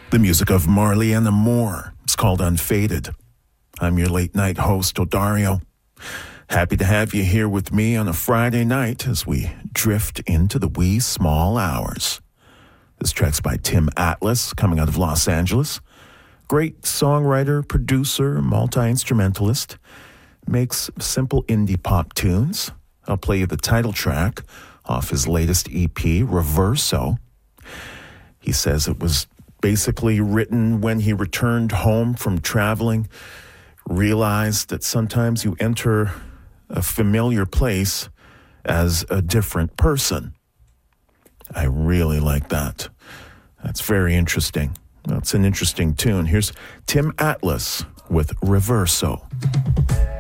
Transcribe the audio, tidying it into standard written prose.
The music of Marley and the Moore. It's called Unfaded. I'm your late night host, Odario. Happy to have you here with me on a Friday night as we drift into the wee small hours. This track's by Tim Atlas, coming out of Los Angeles. Great songwriter, producer, multi-instrumentalist. Makes simple indie pop tunes. I'll play you the title track off his latest EP, Reverso. He says it was basically written when he returned home from traveling, realized that sometimes you enter a familiar place as a different person. I really like that. That's very interesting. That's an interesting tune. Here's Tim Atlas with Reverso.